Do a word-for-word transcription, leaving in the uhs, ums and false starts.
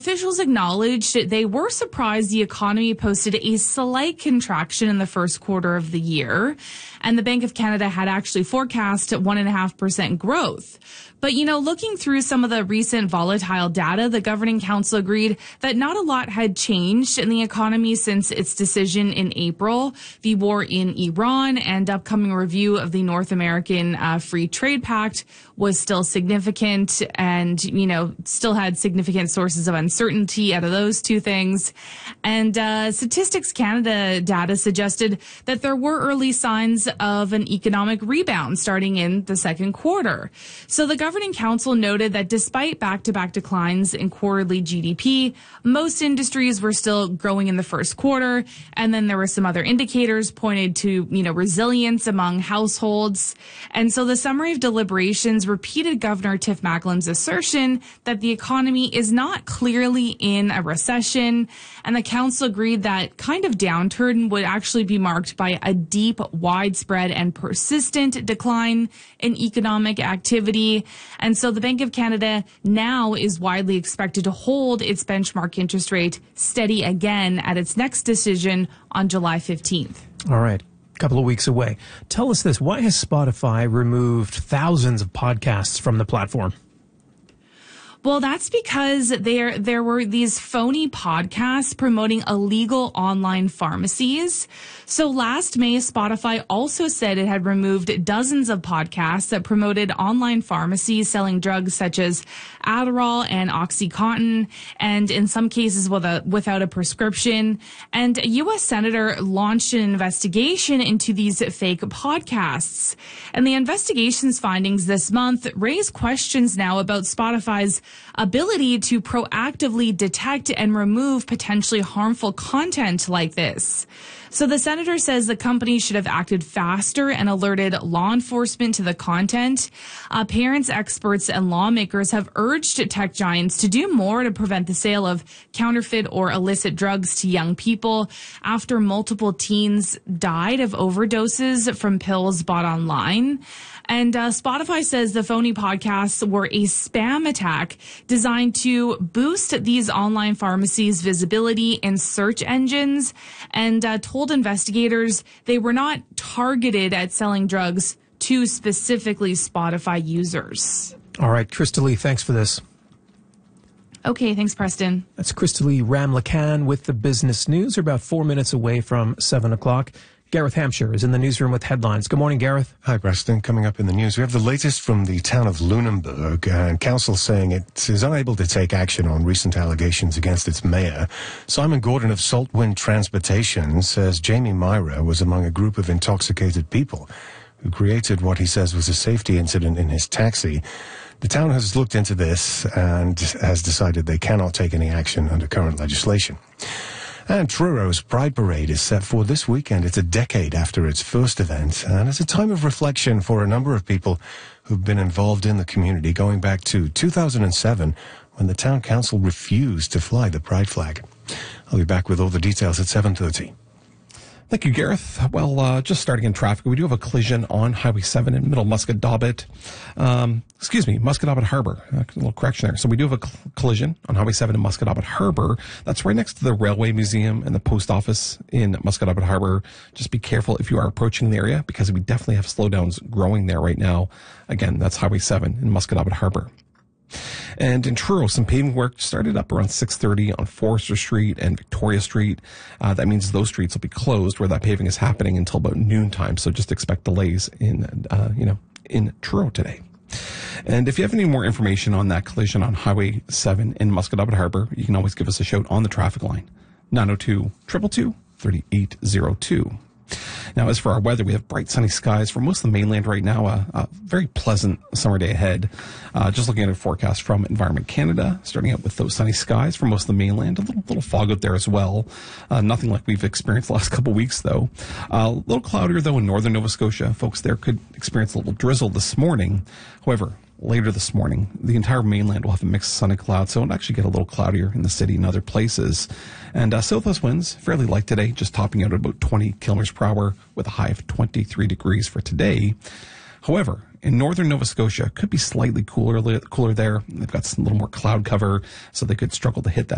Officials acknowledged they were surprised the economy posted a slight contraction in the first quarter of the year, and the Bank of Canada had actually forecast one point five percent growth. But, you know, looking through some of the recent volatile data, the Governing Council agreed that not a lot had changed in the economy since its decision in April. The war in Iran and upcoming review of the North American uh, Free Trade Pact was still significant and, you know, still had significant sources of uncertainty out of those two things. And uh, Statistics Canada data suggested that there were early signs of an economic rebound starting in the second quarter. So the Governing Council noted that despite back-to-back declines in quarterly G D P, most industries were still growing in the first quarter. And then there were some other indicators pointed to, you know, resilience among households. And so the summary of deliberations repeated Governor Tiff Macklin's assertion that the economy is not clearly in a recession. And the council agreed that kind of downturn would actually be marked by a deep, widespread, and persistent decline in economic activity. And so the Bank of Canada now is widely expected to hold its benchmark interest rate steady again at its next decision on July fifteenth. All right. A couple of weeks away. Tell us this. Why has Spotify removed thousands of podcasts from the platform? Well, that's because there there were these phony podcasts promoting illegal online pharmacies. So last May, Spotify also said it had removed dozens of podcasts that promoted online pharmacies selling drugs such as Adderall and OxyContin, and in some cases with a, without a prescription. And a U S senator launched an investigation into these fake podcasts. And the investigation's findings this month raise questions now about Spotify's ability to proactively detect and remove potentially harmful content like this. So the senator says the company should have acted faster and alerted law enforcement to the content. Uh, parents, experts, and lawmakers have urged tech giants to do more to prevent the sale of counterfeit or illicit drugs to young people after multiple teens died of overdoses from pills bought online. And uh, Spotify says the phony podcasts were a spam attack designed to boost these online pharmacies' visibility in search engines, and uh, told investigators they were not targeted at selling drugs to specifically Spotify users. All right, Crystalie, thanks for this. Okay, thanks, Preston. That's Crystalie Ramlakan with the business news. We're about four minutes away from seven o'clock. Gareth Hampshire is in the newsroom with headlines. Good morning, Gareth. Hi, Preston. Coming up in the news, we have the latest from the town of Lunenburg, and council saying it is unable to take action on recent allegations against its mayor. Simon Gordon of Saltwind Transportation says Jamie Myra was among a group of intoxicated people who created what he says was a safety incident in his taxi. The town has looked into this and has decided they cannot take any action under current legislation. And Truro's Pride Parade is set for this weekend. It's a decade after its first event, and it's a time of reflection for a number of people who've been involved in the community, going back to two thousand seven, when the town council refused to fly the pride flag. I'll be back with all the details at seven thirty. Thank you, Gareth. Well, uh, just starting in traffic, we do have a collision on Highway seven in Middle Musquodoboit. Um, excuse me, Musquodoboit Harbor. Uh, a little correction there. So we do have a cl- collision on Highway seven in Musquodoboit Harbor. That's right next to the Railway Museum and the post office in Musquodoboit Harbor. Just be careful if you are approaching the area, because we definitely have slowdowns growing there right now. Again, that's Highway seven in Musquodoboit Harbor. And in Truro, some paving work started up around six thirty on Forester Street and Victoria Street. Uh, that means those streets will be closed where that paving is happening until about noontime. So just expect delays in, uh, you know, in Truro today. And if you have any more information on that collision on Highway seven in Musquodoboit Harbor, you can always give us a shout on the traffic line, nine oh two, two two two, three eight oh two. Now, as for our weather, we have bright sunny skies for most of the mainland right now. A, a very pleasant summer day ahead. Uh, just looking at a forecast from Environment Canada, starting out with those sunny skies for most of the mainland. A little, little fog out there as well. Uh, nothing like we've experienced the last couple of weeks, though. Uh, a little cloudier, though, in northern Nova Scotia. Folks there could experience a little drizzle this morning. However, later this morning, the entire mainland will have a mix of sun and clouds, so it'll actually get a little cloudier in the city and other places. And uh, southwest winds, fairly light today, just topping out at about twenty kilometers per hour with a high of twenty-three degrees for today. However, in northern Nova Scotia, could be slightly cooler cooler there. They've got some little more cloud cover, so they could struggle to hit that